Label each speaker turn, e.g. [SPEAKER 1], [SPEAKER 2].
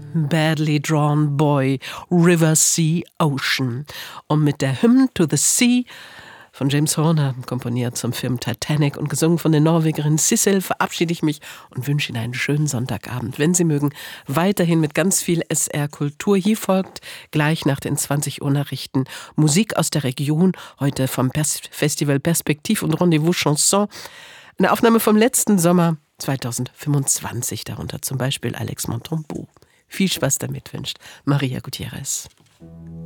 [SPEAKER 1] Badly Drawn Boy, River, Sea, Ocean. Und mit der Hymn to the Sea von James Horner, komponiert zum Film Titanic und gesungen von der Norwegerin Sissel, verabschiede ich mich und wünsche Ihnen einen schönen Sonntagabend. Wenn Sie mögen, weiterhin mit ganz viel SR-Kultur. Hier folgt gleich nach den 20 Uhr Nachrichten Musik aus der Region, heute vom Festival Perspektiv und Rendezvous Chanson. Eine Aufnahme vom letzten Sommer 2025, darunter zum Beispiel Alex Montembeault. Viel Spaß damit wünscht Maria Gutierrez.